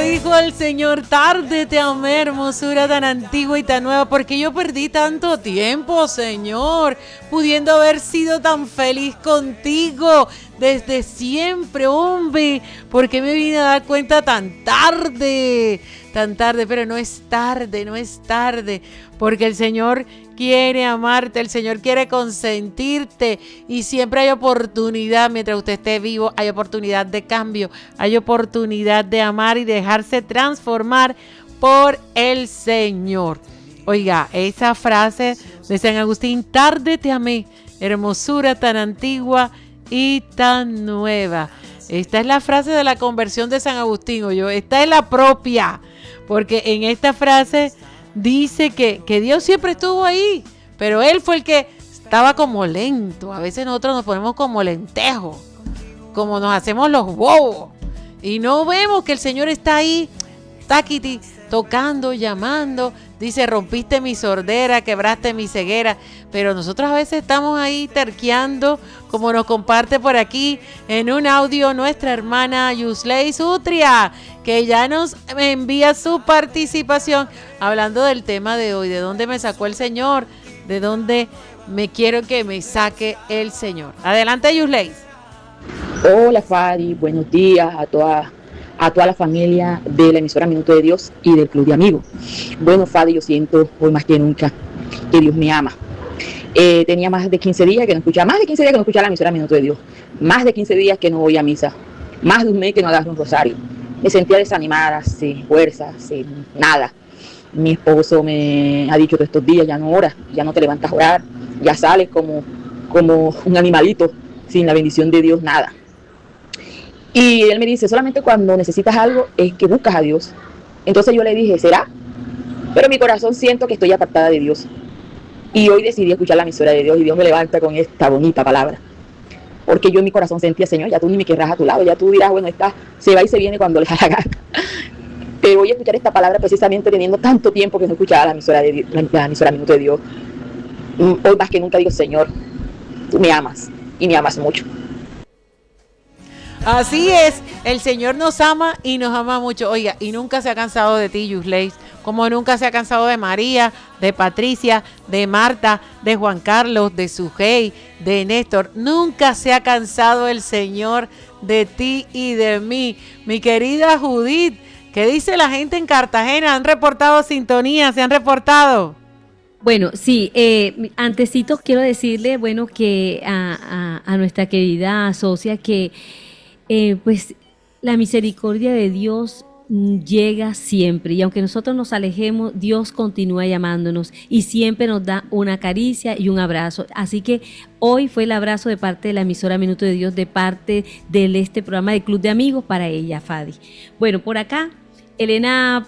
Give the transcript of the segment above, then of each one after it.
dijo el Señor, tarde te amé, hermosura tan antigua y tan nueva, porque yo perdí tanto tiempo, Señor, pudiendo haber sido tan feliz contigo desde siempre, hombre, porque me vine a dar cuenta tan tarde, pero no es tarde, porque el Señor quiere amarte, el Señor quiere consentirte y siempre hay oportunidad, mientras usted esté vivo, hay oportunidad de cambio, hay oportunidad de amar y dejarse transformar por el Señor. Oiga, esa frase de San Agustín, tarde te amé, hermosura tan antigua y tan nueva. Esta es la frase de la conversión de San Agustín, esta es la propia, porque en esta frase dice que Dios siempre estuvo ahí, pero Él fue el que estaba como lento. A veces nosotros nos ponemos como lentejos, como nos hacemos los bobos, y no vemos que el Señor está ahí, taquiti, tocando, llamando. Dice, rompiste mi sordera, quebraste mi ceguera, pero nosotros a veces estamos ahí terqueando, como nos comparte por aquí en un audio nuestra hermana Yusley Sutria, que ya nos envía su participación hablando del tema de hoy, de dónde me sacó el Señor, de dónde me quiero que me saque el Señor. Adelante, Yusley. Hola, Fadi, buenos días a toda la familia de la emisora Minuto de Dios y del Club de Amigos. Bueno, Fadi, yo siento hoy más que nunca que Dios me ama. Tenía más de 15 días que no escuchaba la emisora Minuto de Dios, más de 15 días que no voy a misa, más de un mes que no agarro un rosario. Me sentía desanimada, sin fuerza, sin nada. Mi esposo me ha dicho todos estos días, ya no oras, ya no te levantas a orar, ya sales como un animalito, sin la bendición de Dios, nada. Y él me dice, solamente cuando necesitas algo es que buscas a Dios. Entonces yo le dije, ¿será? Pero en mi corazón siento que estoy apartada de Dios. Y hoy decidí escuchar la emisora de Dios y Dios me levanta con esta bonita palabra. Porque yo en mi corazón sentía, Señor, ya tú ni me querrás a tu lado, ya tú dirás, bueno, esta se va y se viene cuando le da la gana. Pero voy a escuchar esta palabra precisamente teniendo tanto tiempo que no escuchaba la emisora Minuto de Dios. Hoy más que nunca digo, Señor, tú me amas y me amas mucho. Así es, el Señor nos ama y nos ama mucho. Oiga, y nunca se ha cansado de ti, Yusley, como nunca se ha cansado de María, de Patricia, de Marta, de Juan Carlos, de Sujei, de Néstor. Nunca se ha cansado el Señor de ti y de mí. Mi querida Judith, ¿qué dice la gente en Cartagena? ¿Han reportado sintonía? ¿Se han reportado? Bueno, sí, antesito quiero decirle, bueno, que a nuestra querida socia que pues la misericordia de Dios llega siempre y aunque nosotros nos alejemos, Dios continúa llamándonos y siempre nos da una caricia y un abrazo. Así que hoy fue el abrazo de parte de la emisora Minuto de Dios, de parte de este programa de Club de Amigos para ella, Fadi. Bueno, por acá, Elena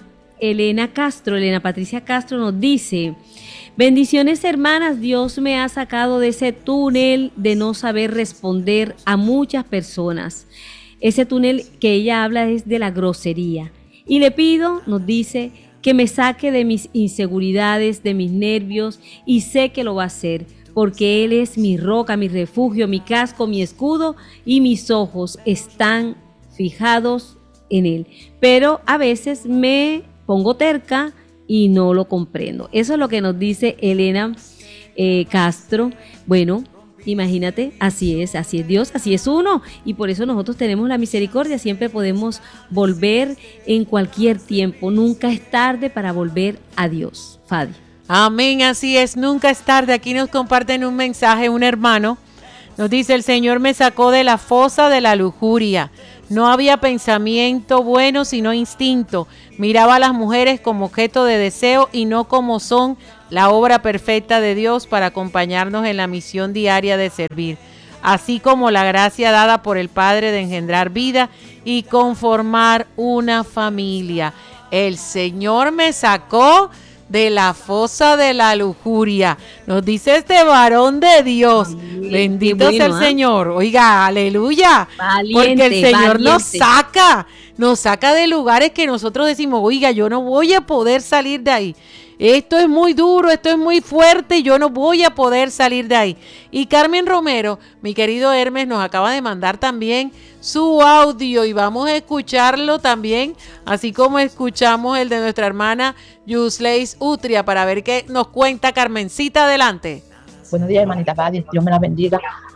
Patricia Castro nos dice: bendiciones, hermanas, Dios me ha sacado de ese túnel de no saber responder a muchas personas. Ese túnel que ella habla es de la grosería. Y le pido, nos dice, que me saque de mis inseguridades, de mis nervios, y sé que lo va a hacer, porque Él es mi roca, mi refugio, mi casco, mi escudo, y mis ojos están fijados en Él. Pero a veces me pongo terca y no lo comprendo. Eso es lo que nos dice Elena Castro. Bueno, imagínate, así es Dios, así es uno, y por eso nosotros tenemos la misericordia, siempre podemos volver en cualquier tiempo, nunca es tarde para volver a Dios. Fadi. Amén, así es, nunca es tarde. Aquí nos comparten un mensaje, un hermano, nos dice: el Señor me sacó de la fosa de la lujuria, no había pensamiento bueno sino instinto, miraba a las mujeres como objeto de deseo y no como son la obra perfecta de Dios para acompañarnos en la misión diaria de servir, así como la gracia dada por el Padre de engendrar vida y conformar una familia. El Señor me sacó de la fosa de la lujuria, nos dice este varón de Dios. Valiente, bendito sea el Señor. Oiga, aleluya, valiente, porque el Señor nos saca de lugares que nosotros decimos, oiga, yo no voy a poder salir de ahí. esto es muy duro, esto es muy fuerte, yo no voy a poder salir de ahí. Y Carmen Romero, mi querido Hermes, nos acaba de mandar también su audio y vamos a escucharlo también, así como escuchamos el de nuestra hermana Yusleis Utria, para ver qué nos cuenta Carmencita. Adelante. Buenos días, hermanita Fadi, Dios me las bendiga.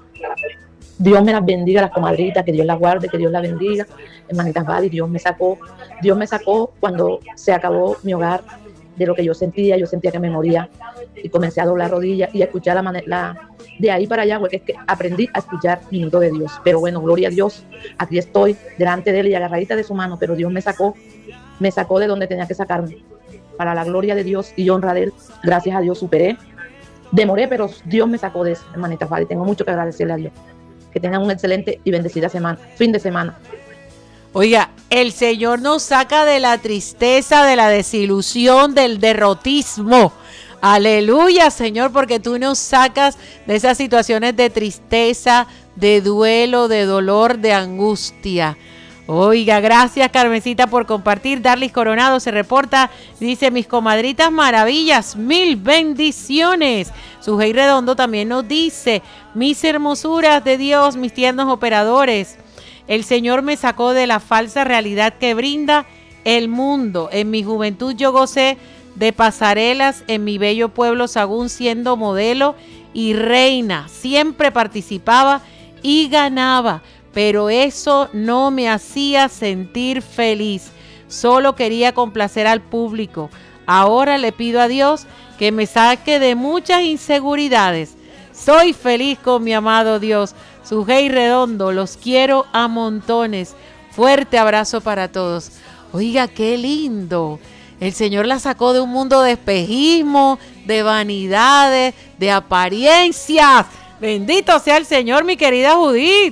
Dios me las bendiga, las comadritas, que Dios las guarde, que Dios las bendiga. Hermanita Fadi, Dios me sacó cuando se acabó mi hogar de lo que yo sentía que me moría y comencé a doblar rodillas y a escuchar de ahí para allá, porque es que aprendí a escuchar minuto de Dios. Pero bueno, gloria a Dios, aquí estoy delante de Él y agarradita de su mano, pero Dios me sacó de donde tenía que sacarme, para la gloria de Dios y honra de Él. Gracias a Dios superé, demoré, pero Dios me sacó de eso, hermanita Fadi. Tengo mucho que agradecerle a Dios. Que tengan un excelente y bendecida fin de semana. Oiga, el Señor nos saca de la tristeza, de la desilusión, del derrotismo. Aleluya, Señor, porque tú nos sacas de esas situaciones de tristeza, de duelo, de dolor, de angustia. Oiga, gracias Carmencita por compartir. Darlis Coronado se reporta, dice: mis comadritas maravillas, mil bendiciones. Sujei Redondo también nos dice: mis hermosuras de Dios, mis tiernos operadores, el Señor me sacó de la falsa realidad que brinda el mundo. En mi juventud yo gocé de pasarelas en mi bello pueblo Sagún, siendo modelo y reina. Siempre participaba y ganaba, pero eso no me hacía sentir feliz. Solo quería complacer al público. Ahora le pido a Dios que me saque de muchas inseguridades. Soy feliz con mi amado Dios. Sujei Redondo, los quiero a montones. Fuerte abrazo para todos. Oiga, qué lindo. El Señor la sacó de un mundo de espejismo, de vanidades, de apariencias. Bendito sea el Señor, mi querida Judith.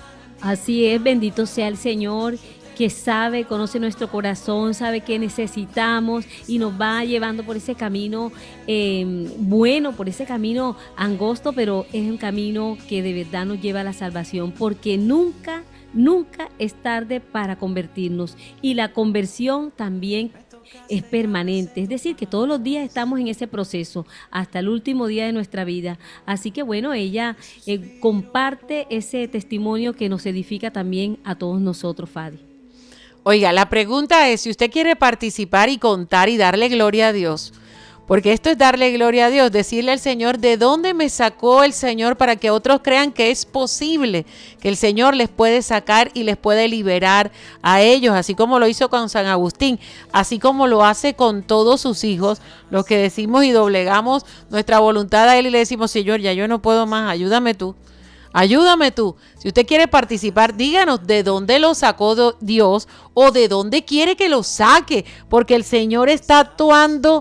Así es, bendito sea el Señor, que sabe, conoce nuestro corazón, sabe qué necesitamos y nos va llevando por ese camino bueno, por ese camino angosto, pero es un camino que de verdad nos lleva a la salvación, porque nunca es tarde para convertirnos, y la conversión también es permanente, es decir, que todos los días estamos en ese proceso hasta el último día de nuestra vida. Así que bueno, ella comparte ese testimonio que nos edifica también a todos nosotros, Fadi. Oiga, la pregunta es, si usted quiere participar y contar y darle gloria a Dios, porque esto es darle gloria a Dios, decirle al Señor de dónde me sacó el Señor, para que otros crean que es posible, que el Señor les puede sacar y les puede liberar a ellos, así como lo hizo con San Agustín, así como lo hace con todos sus hijos, los que decimos y doblegamos nuestra voluntad a Él y le decimos: Señor, ya yo no puedo más, ayúdame tú. Ayúdame tú. Si usted quiere participar, díganos de dónde lo sacó Dios o de dónde quiere que lo saque, porque el Señor está actuando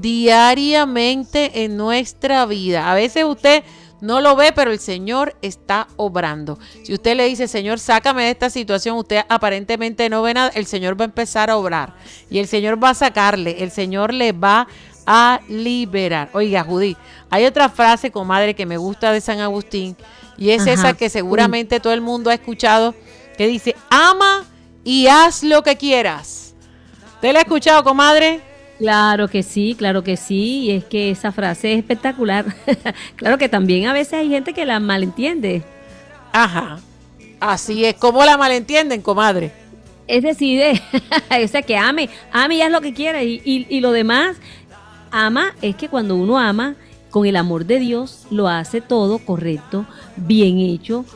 diariamente en nuestra vida. A veces usted no lo ve, pero el Señor está obrando. Si usted le dice: Señor, sácame de esta situación, usted aparentemente no ve nada, el Señor va a empezar a obrar y el Señor va a sacarle, el Señor le va a liberar. Oiga, Judith, hay otra frase, comadre, que me gusta de San Agustín, y es esa que seguramente todo el mundo ha escuchado, que dice: ama y haz lo que quieras. ¿Usted la ha escuchado, comadre? Claro que sí, y es que esa frase es espectacular. Claro que también a veces hay gente que la malentiende. Ajá, así es. ¿Cómo la malentienden, comadre? Es decir, o sea, que ame y haz lo que quiera, y lo demás. Ama es que cuando uno ama con el amor de Dios, lo hace todo correcto, bien hecho,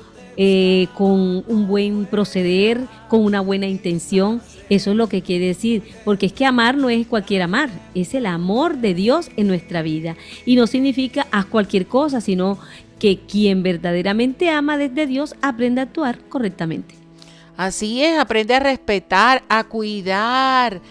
con un buen proceder, con una buena intención. Eso es lo que quiere decir, porque es que amar no es cualquier amar, es el amor de Dios en nuestra vida, y no significa haz cualquier cosa, sino que quien verdaderamente ama desde Dios aprende a actuar correctamente. Así es, aprende a respetar, a cuidar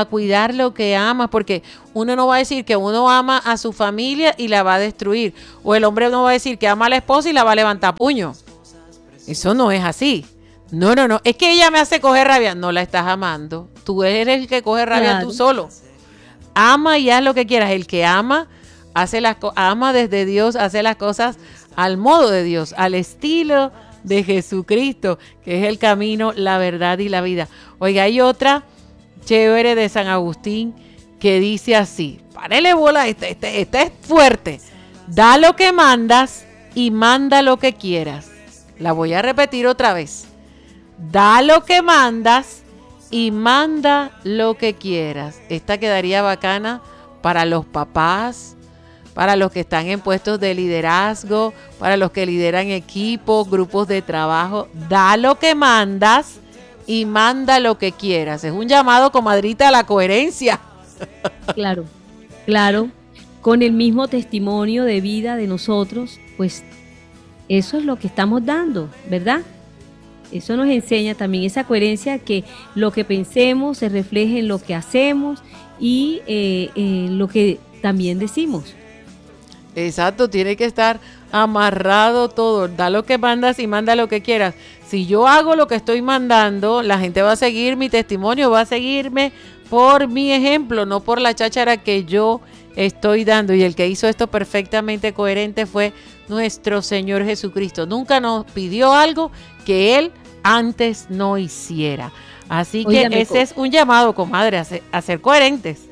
lo que ama, porque uno no va a decir que uno ama a su familia y la va a destruir, o el hombre no va a decir que ama a la esposa y la va a levantar puño. Eso no es así. No, es que ella me hace coger rabia. No la estás amando, tú eres el que coge rabia, claro. Tú solo. Ama y haz lo que quieras. El que ama, ama desde Dios, hace las cosas al modo de Dios, al estilo de Jesucristo, que es el camino, la verdad y la vida. Oiga, hay otra chévere de San Agustín que dice así, párele bola, este es fuerte. Da lo que mandas y manda lo que quieras. La voy a repetir otra vez. Da lo que mandas y manda lo que quieras. Esta quedaría bacana para los papás, para los que están en puestos de liderazgo, para los que lideran equipos, grupos de trabajo. Da lo que mandas y manda lo que quieras. Es un llamado, comadrita, a la coherencia. Claro, claro. Con el mismo testimonio de vida de nosotros, pues eso es lo que estamos dando, ¿verdad? Eso nos enseña también esa coherencia, que lo que pensemos se refleje en lo que hacemos y en lo que también decimos. Exacto, tiene que estar amarrado todo. Da lo que mandas y manda lo que quieras. Si yo hago lo que estoy mandando, la gente va a seguir mi testimonio, va a seguirme por mi ejemplo, no por la cháchara que yo estoy dando. Y el que hizo esto perfectamente coherente fue nuestro Señor Jesucristo. Nunca nos pidió algo que Él antes no hiciera. Así que ese es un llamado, comadre, a ser coherentes.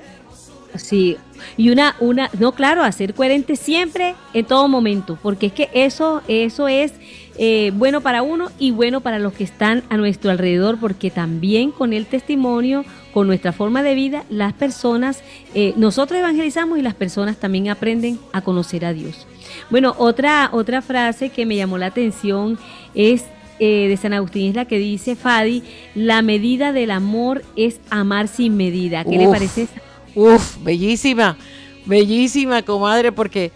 Sí, y no, claro, a ser coherente siempre, en todo momento, porque es que eso es bueno para uno y bueno para los que están a nuestro alrededor, porque también con el testimonio, con nuestra forma de vida, las personas, nosotros evangelizamos y las personas también aprenden a conocer a Dios. Bueno, otra frase que me llamó la atención es de San Agustín, es la que dice, Fadi, la medida del amor es amar sin medida. ¿Qué le parece esa? Bellísima, bellísima, comadre, porque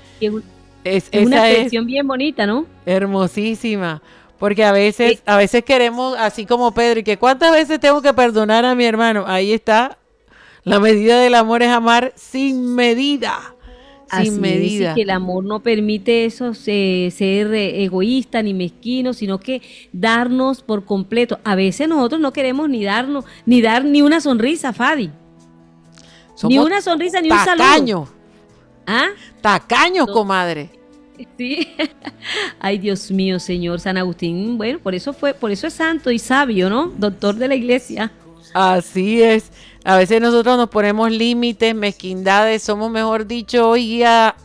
es una expresión bien bonita, ¿no? Hermosísima, porque a veces queremos, así como Pedro, y que ¿cuántas veces tengo que perdonar a mi hermano? Ahí está, la medida del amor es amar sin medida. Sin medida. Es, que el amor no permite eso, ser egoísta ni mezquino, sino que darnos por completo. A veces nosotros no queremos dar ni una sonrisa, Fadi. Somos ni una sonrisa, ni un saludo. ¿Ah? Tacaños, comadre. Sí. Ay, Dios mío, Señor. San Agustín, bueno, por eso es santo y sabio, ¿no? Doctor de la iglesia. Así es. A veces nosotros nos ponemos límites, mezquindades, somos, mejor dicho, hoy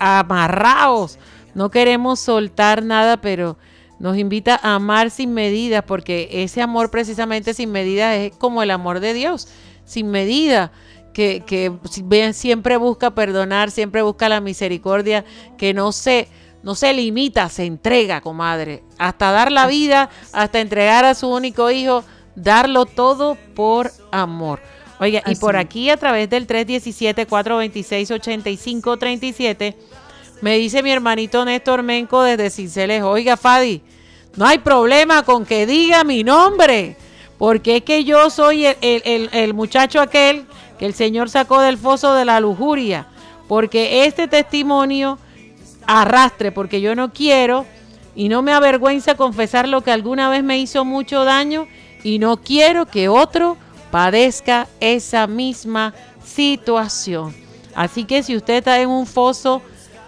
amarrados. No queremos soltar nada, pero nos invita a amar sin medida, porque ese amor precisamente sin medida es como el amor de Dios, sin medida, que siempre busca perdonar, siempre busca la misericordia, que no se limita, se entrega, comadre, hasta dar la vida, hasta entregar a su único hijo, darlo todo por amor. Oiga, y por aquí a través del 317-426-8537 me dice mi hermanito Néstor Menco desde Cincelejo, oiga, Fadi, no hay problema con que diga mi nombre, porque es que yo soy el muchacho aquel que el Señor sacó del foso de la lujuria, porque este testimonio arrastre, porque yo no quiero y no me avergüenza confesar lo que alguna vez me hizo mucho daño y no quiero que otro padezca esa misma situación. Así que si usted está en una fosa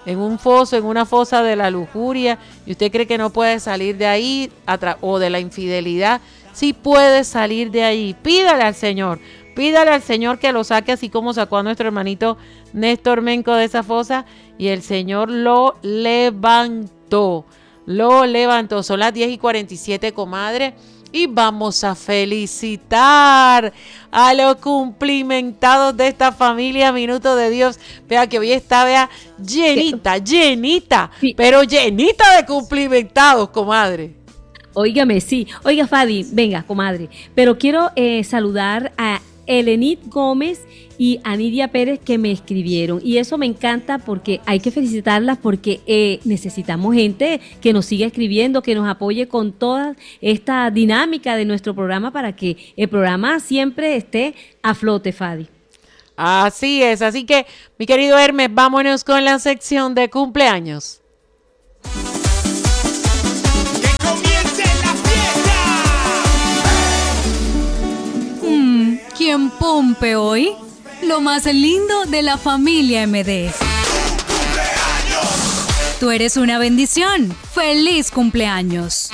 de la lujuria y usted cree que no puede salir de ahí o de la infidelidad, sí puede salir de ahí. Pídale al Señor que lo saque, así como sacó a nuestro hermanito Néstor Menco de esa fosa, y el Señor lo levantó. Son las 10:47, comadre. Y vamos a felicitar a los cumplimentados de esta familia Minuto de Dios. Vea que hoy está, llenita, sí, pero llenita de cumplimentados, comadre. Óigame, sí. Oiga, Fadi, venga, comadre. Pero quiero saludar a Elenit Gómez y a Nidia Pérez, que me escribieron, y eso me encanta porque hay que felicitarlas, porque necesitamos gente que nos siga escribiendo, que nos apoye con toda esta dinámica de nuestro programa para que el programa siempre esté a flote, Fadi. Así es, así que mi querido Hermes, vámonos con la sección de cumpleaños. ¿Quién pompe hoy? Lo más lindo de la familia MD. Tú eres una bendición. ¡Feliz cumpleaños!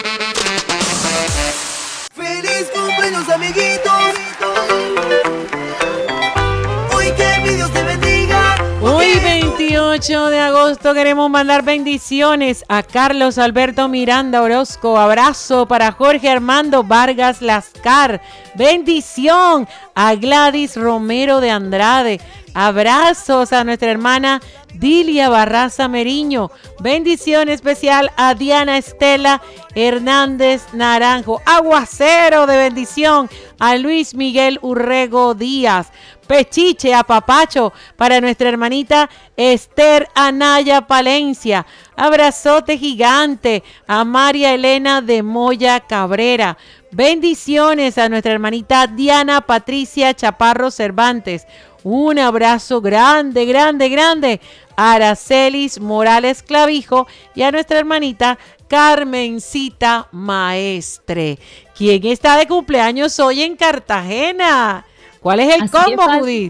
¡Feliz cumpleaños, amiguitos! Hoy que mi Dios te bendiga. Muy 8 de agosto queremos mandar bendiciones a Carlos Alberto Miranda Orozco. Abrazo para Jorge Armando Vargas Lascar. Bendición a Gladys Romero de Andrade. Abrazos a nuestra hermana Dilia Barraza Meriño. Bendición especial a Diana Estela Hernández Naranjo. Aguacero de bendición a Luis Miguel Urrego Díaz. Pechiche, apapacho para nuestra hermanita Esther Anaya Palencia. Abrazote gigante a María Elena de Moya Cabrera. Bendiciones a nuestra hermanita Diana Patricia Chaparro Cervantes. Un abrazo grande, grande, grande a Aracelis Morales Clavijo y a nuestra hermanita Carmencita Maestre, quien está de cumpleaños hoy en Cartagena. ¿Cuál es el combo, Judith?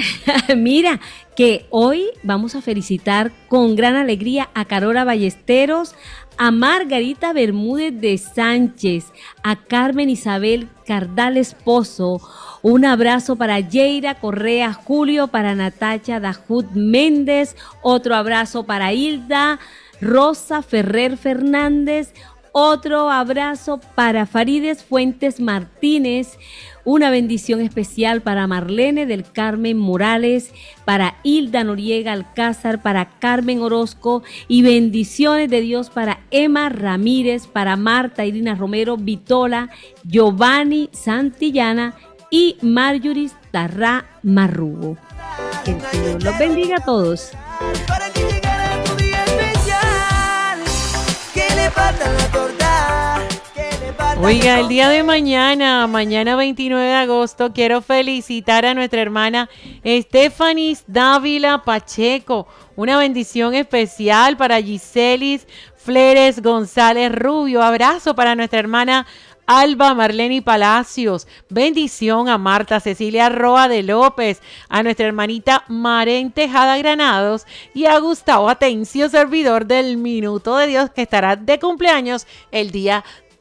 Mira, que hoy vamos a felicitar con gran alegría a Carola Ballesteros, a Margarita Bermúdez de Sánchez, a Carmen Isabel Cardal Esposo. Un abrazo para Yeira Correa Julio, para Natacha Dajud Méndez. Otro abrazo para Hilda Rosa Ferrer Fernández. Otro abrazo para Farides Fuentes Martínez. Una bendición especial para Marlene del Carmen Morales, para Hilda Noriega Alcázar, para Carmen Orozco, y bendiciones de Dios para Emma Ramírez, para Marta Irina Romero Vitola, Giovanni Santillana y Marjorie Tarrá Marrugo. Que el Señor los bendiga a todos. Para que llegara tu día especial, que le falta la torta. Oiga, el día de mañana 29 de agosto, quiero felicitar a nuestra hermana Estefanis Dávila Pacheco. Una bendición especial para Giselis Fleres González Rubio. Abrazo para nuestra hermana Alba Marleni Palacios. Bendición a Marta Cecilia Roa de López, a nuestra hermanita Maren Tejada Granados y a Gustavo Atencio, servidor del Minuto de Dios, que estará de cumpleaños el día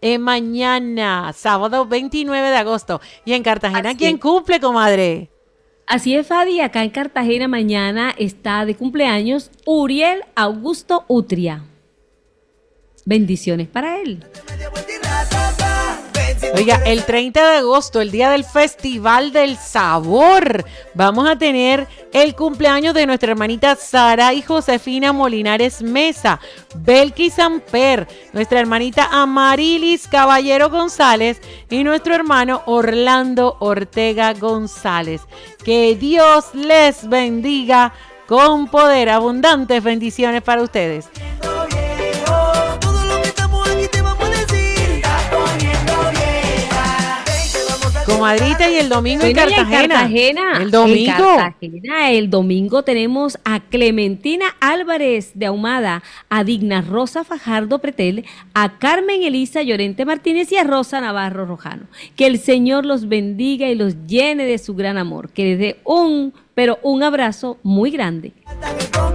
mañana, sábado 29 de agosto. Y en Cartagena, ¿quién cumple, comadre? Así es, Fadi, acá en Cartagena mañana está de cumpleaños Uriel Augusto Utria. Bendiciones para él. Oiga, el 30 de agosto, el día del Festival del Sabor, vamos a tener el cumpleaños de nuestra hermanita Sara y Josefina Molinares Mesa, Belkis Samper, nuestra hermanita Amarilis Caballero González y nuestro hermano Orlando Ortega González. Que Dios les bendiga con poder. Abundantes bendiciones para ustedes. Comadrita, y el domingo en Cartagena. El domingo tenemos a Clementina Álvarez de Ahumada, a Digna Rosa Fajardo Pretel, a Carmen Elisa Llorente Martínez y a Rosa Navarro Rojano. Que el Señor los bendiga y los llene de su gran amor. Que les dé un abrazo muy grande.